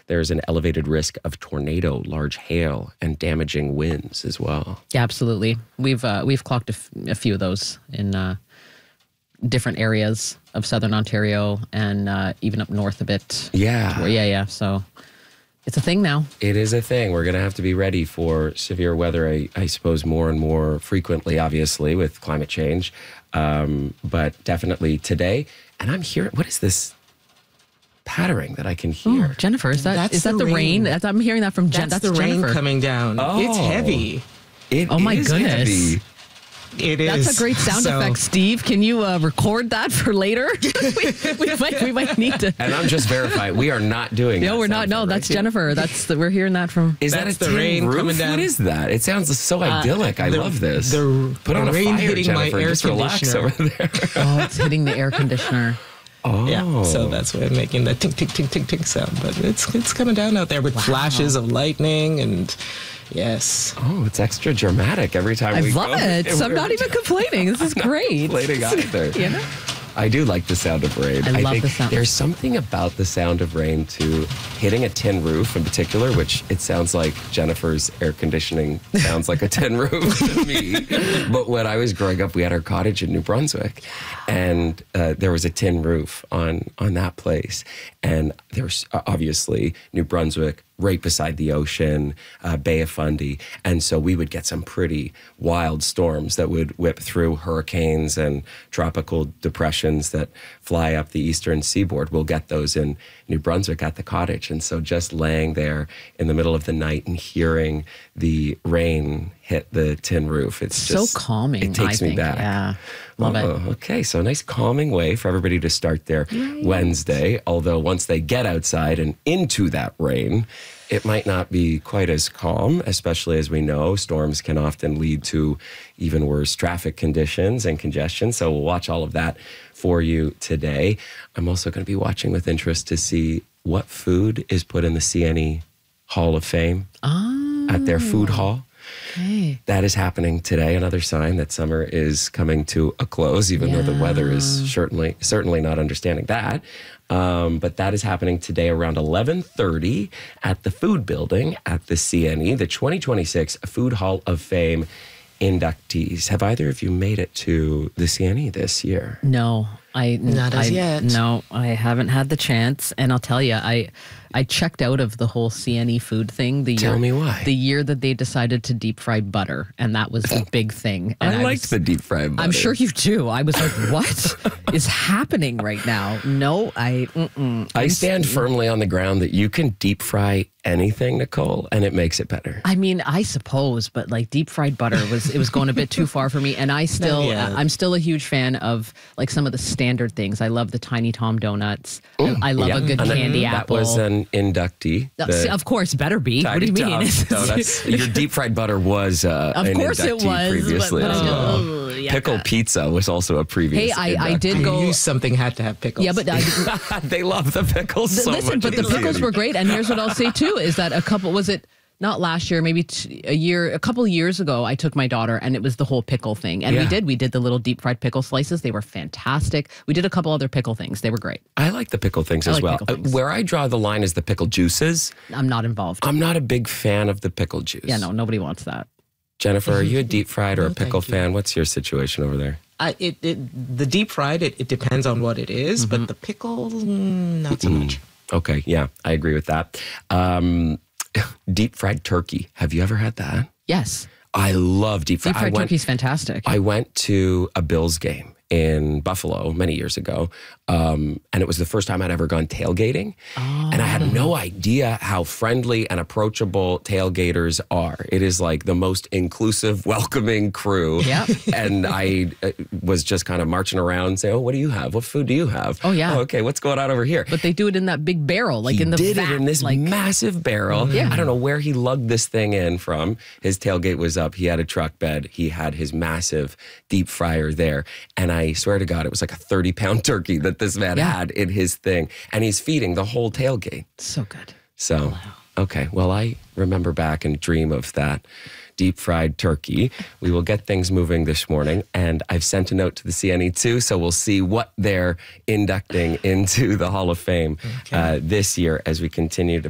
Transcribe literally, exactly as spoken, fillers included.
there's an elevated risk of tornado, large hail, and damaging winds as well. Yeah, absolutely. We've uh, we've clocked a, f- a few of those in uh, different areas of southern Ontario and uh, even up north a bit. Yeah. Yeah, yeah. So it's a thing now. It is a thing. We're going to have to be ready for severe weather, I, I suppose, more and more frequently, obviously, with climate change. Um, but definitely today. And I'm hearing, what is this pattering that I can hear? Oh, Jennifer, is that That's is that the the rain? rain. That's, I'm hearing that from Jen. That's, That's, the Jennifer. rain coming down. Oh. It's heavy. It Oh, my is goodness. heavy. It is. That's a great sound So- effect, Steve. Can you uh, record that for later? we, we, might, we might need to. And I'm just verifying, we are not doing No, that we're not. sound No, effect, that's right? Jennifer. That's the, we're hearing that from. Is That's that a the tin rain roof? coming down. What is that? It sounds so idyllic. I the- love this. the- Put on the a rain fire, hitting my Jennifer. air Just relax over conditioner. there. Oh, it's hitting the air conditioner. Oh. Yeah, so that's why I'm making the tink, tink, tink, tink, tink sound. But it's it's coming down out there with Wow. flashes of lightning and yes. Oh, it's extra dramatic every time I we love go. it. And So I'm we're- not even complaining. This is I'm not great. complaining either. You know? I do like the sound of rain. I love think the sound. There's something about the sound of rain to hitting a tin roof in particular, which it sounds like Jennifer's air conditioning sounds like a tin roof to me. But when I was growing up, we had our cottage in New Brunswick, and uh, there was a tin roof on on that place. And there's uh, obviously New Brunswick, right beside the ocean, uh, Bay of Fundy. And so we would get some pretty wild storms that would whip through, hurricanes and tropical depressions that fly up the eastern seaboard. We'll get those in New Brunswick at the cottage. And so just laying there in the middle of the night and hearing the rain hit the tin roof, it's So just calming. It takes I me think. back. Yeah. Love oh, it. Okay, so a nice calming way for everybody to start their Wednesday. Although once they get outside and into that rain, it might not be quite as calm, especially as we know storms can often lead to even worse traffic conditions and congestion. So we'll watch all of that for you today. I'm also going to be watching with interest to see what food is put in the C N E Hall of Fame Oh, at their food hall. okay. That is happening today. Another sign that summer is coming to a close, even though the weather is certainly certainly not understanding that. Um, but that is happening today around eleven thirty at the Food Building at the C N E, the twenty twenty-six Food Hall of Fame inductees. Have either of you made it to the C N E this year? No, I Not as I- yet. No, I haven't had the chance, and I'll tell you, I I checked out of the whole C N E food thing. The Tell year, me why. The year that they decided to deep fry butter, and that was the big thing. And I liked was- the deep fried butter. I'm sure you do. I was like, what is happening right now? No, I. Mm-mm. I stand firmly on the ground that you can deep fry anything, Nicole, and it makes it better. I mean, I suppose, but like deep fried butter was it was going a bit too far for me, and I still yeah. I'm still a huge fan of like some of the standard things. I love the Tiny Tom donuts. Ooh, I, I love yeah. a good And then candy that apple. was an inductee. Uh, the see, of course, better be. What do you Tiny mean? Tom donuts. Your deep fried butter was uh, Of an course it inductee was, but- previously but as I know- well. Ugh, yeah. Pickle pizza was also a previous. Hey, I, I did I go. knew something had to have pickles. Yeah, but I, they love the pickles so listen, much. but the at C N E. pickles were great. And here's what I'll say too: is that a couple was it. Not last year, maybe t- a year, a couple years ago, I took my daughter and it was the whole pickle thing. And Yeah. we did, we did the little deep fried pickle slices. They were fantastic. We did a couple other pickle things. They were great. I like the pickle things I as like well. pickle Uh, things. Where I draw the line is the pickle juices. I'm not involved. I'm not a big fan of the pickle juice. Yeah, no, nobody wants that. Jennifer, are you a deep fried or a No, thank pickle you. fan? What's your situation over there? I, it, it, the deep fried, it, it depends on what it is, but the pickle, mm, not so much. Okay, yeah, I agree with that. Um, deep fried turkey. Have you ever had that? Yes. I love deep fried. Deep fried I went, turkey's fantastic. I went to a Bills game in Buffalo many years ago, um, and it was the first time I'd ever gone tailgating. And I had no idea how friendly and approachable tailgaters are. It is like the most inclusive, welcoming crew. Yep. And I uh, was just kind of marching around saying, oh, what do you have? What food do you have? Oh, yeah. Oh, okay, what's going on over here? but they do it in that big barrel, like he in the did vat, it in this like massive barrel. Yeah. I don't know where he lugged this thing in from. His tailgate was up. He had a truck bed. He had his massive deep fryer there. And I swear to God, it was like a thirty pound turkey that this man Yeah. had in his thing. And he's feeding the whole tailgate. so good. So, okay. Well, I remember back and dream of that deep fried turkey. We will get things moving this morning. And I've sent a note to the C N E too. So we'll see what they're inducting into the Hall of Fame uh, this year as we continue to